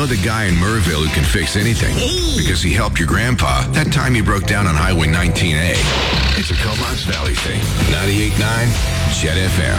know the guy in Murrayville who can fix anything. Because he helped your grandpa that time he broke down on Highway 19A. It's a Comox Valley thing. 98.9 Jet FM.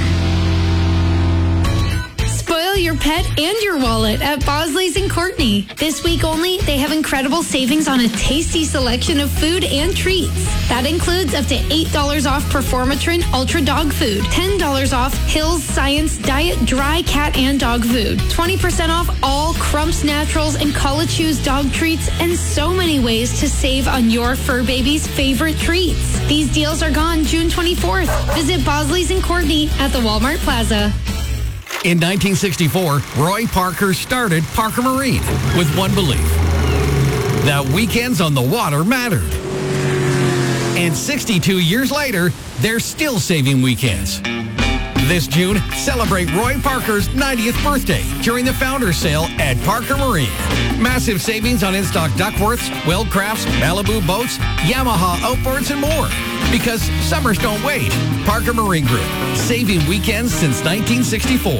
Spoil your pet and your wallet at Bosley's in Courtney. This week only, they have incredible savings on a tasty selection of food and treats. That includes up to $8 off Performatrin Ultra Dog Food, $10 off Hills Science Diet Dry Cat and Dog Food, 20% off all Crumps Naturals and College Shoes dog treats, and so many ways to save on your fur baby's favorite treats. These deals are gone June 24th. Visit Bosley's in Courtney at the Walmart Plaza. In 1964, Roy Parker started Parker Marine with one belief: that weekends on the water mattered. And 62 years later, they're still saving weekends. This June, celebrate Roy Parker's 90th birthday during the Founders Sale at Parker Marine. Massive savings on in-stock Duckworths, Wildcrafts, Malibu boats, Yamaha outboards, and more. Because summers don't wait. Parker Marine Group, saving weekends since 1964.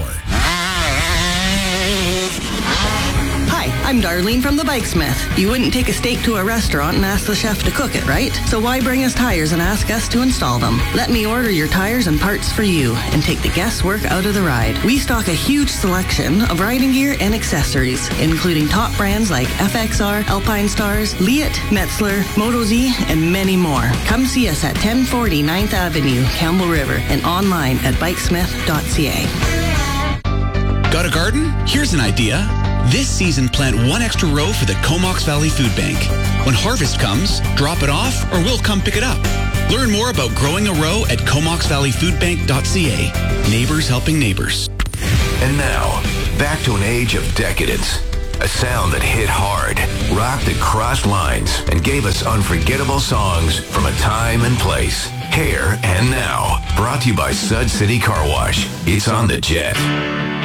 Hi, I'm Darlene from the Bikesmith. You wouldn't take a steak to a restaurant and ask the chef to cook it, right? So why bring us tires and ask us to install them? Let me order your tires and parts for you and take the guesswork out of the ride. We stock a huge selection of riding gear and accessories, including top brands like FXR, Alpine Stars, Leatt, Metzler, Moto-Z, and many more. Come see us at 1040 9th Avenue, Campbell River, and online at bikesmith.ca. Got a garden? Here's an idea. This season, plant one extra row for the Comox Valley Food Bank. When harvest comes, drop it off or we'll come pick it up. Learn more about growing a row at comoxvalleyfoodbank.ca. Neighbors helping neighbors. And now, back to an age of decadence. A sound that hit hard, rocked across lines, and gave us unforgettable songs from a time and place. Here and Now, brought to you by Sud City Car Wash. It's on the Jet.